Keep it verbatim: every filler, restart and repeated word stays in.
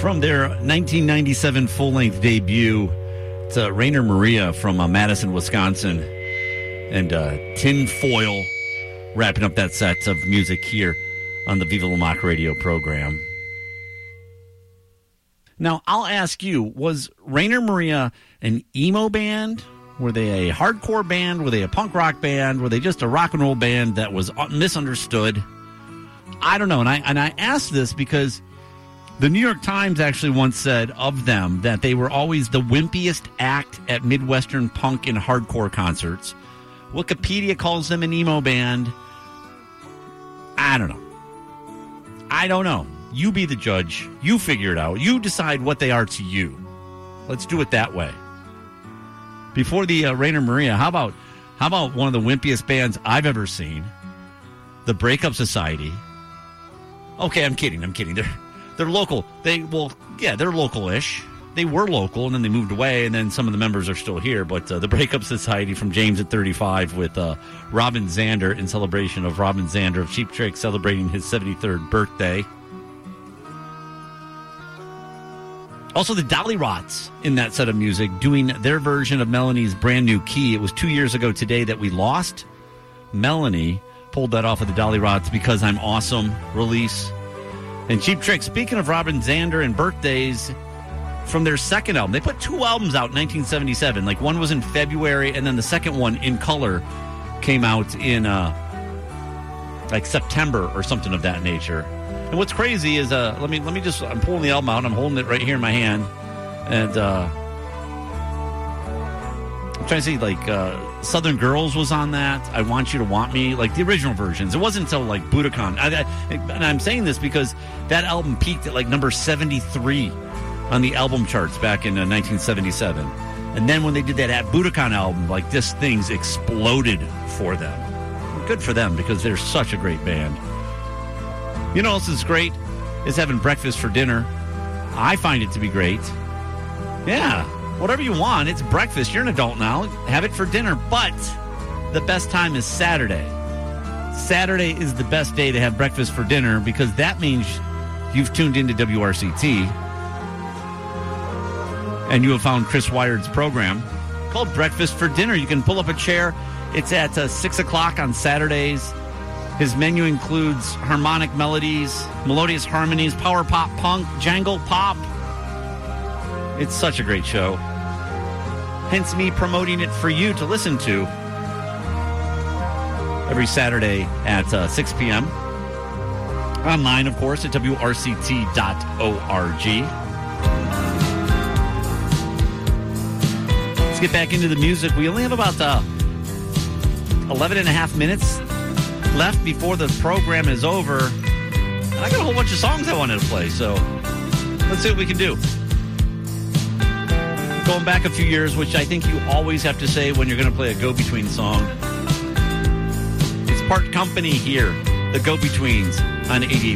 From their nineteen ninety-seven full-length debut, it's uh, Rainer Maria from uh, Madison, Wisconsin, and uh, Tin Foil wrapping up that set of music here on the Viva La Mock radio program. Now, I'll ask you, was Rainer Maria an emo band? Were they a hardcore band? Were they a punk rock band? Were they just a rock and roll band that was misunderstood? I don't know. And I and I asked this because the New York Times actually once said of them that they were always the wimpiest act at Midwestern punk and hardcore concerts. Wikipedia calls them an emo band. I don't know. I don't know. You be the judge. You figure it out. You decide what they are to you. Let's do it that way. Before the uh, Rainer Maria, how about how about one of the wimpiest bands I've ever seen? The Breakup Society. Okay, I'm kidding. I'm kidding. They're they're local. They well, yeah, they're local-ish. They were local, and then they moved away, and then some of the members are still here. But uh, the Breakup Society from James at thirty-five with uh, Robin Zander in celebration of Robin Zander of Cheap Trick celebrating his seventy-third birthday. Also, the Dolly Rots in that set of music doing their version of Melanie's Brand New Key. It was two years ago today that we lost Melanie. Pulled that off of the Dolly Rots Because I'm Awesome release. And Cheap Trick, speaking of Robin Zander and birthdays, from their second album. They put two albums out in nineteen seventy-seven. Like, one was in February, and then the second one, In Color, came out in, uh, like, September or something of that nature. And what's crazy is, uh, let me let me just, I'm pulling the album out, and I'm holding it right here in my hand. And, uh, I'm trying to see, like, uh, Southern Girls was on that. I Want You to Want Me, like the original versions. It wasn't until, like, Budokan. I, I, and I'm saying this because that album peaked at, like, number seventy-three on the album charts back in uh, nineteen seventy-seven. And then when they did that At Budokan album, like, this thing's exploded for them. Good for them, because they're such a great band. You know what else is great? Is having breakfast for dinner. I find it to be great. Yeah. Whatever you want, it's breakfast. You're an adult now. Have it for dinner. But the best time is Saturday. Saturday is the best day to have breakfast for dinner because that means you've tuned into W R C T and you have found Chris Wired's program called Breakfast for Dinner. You can pull up a chair. It's at uh, six o'clock on Saturdays. His menu includes harmonic melodies, melodious harmonies, power pop, punk, jangle pop. It's such a great show. Hence me promoting it for you to listen to every Saturday at uh, six p.m. Online, of course, at W R C T dot org. Let's get back into the music. We only have about uh, eleven and a half minutes left before the program is over. And I got a whole bunch of songs I wanted to play, so let's see what we can do. Going back a few years, which I think you always have to say when you're going to play a Go-Between song. It's Part Company here, the Go-Betweens on eighty-eight